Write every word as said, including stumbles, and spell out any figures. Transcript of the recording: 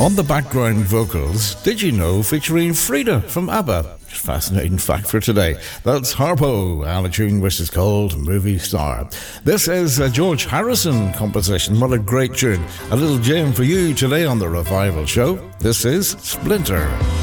On the background vocals, Did You Know featuring Frida from ABBA. Fascinating fact for today. That's Harpo and a tune which is called Movie Star. This is a George Harrison composition. What a great tune. A little gem for you today on The Revival Show. This is Splinter.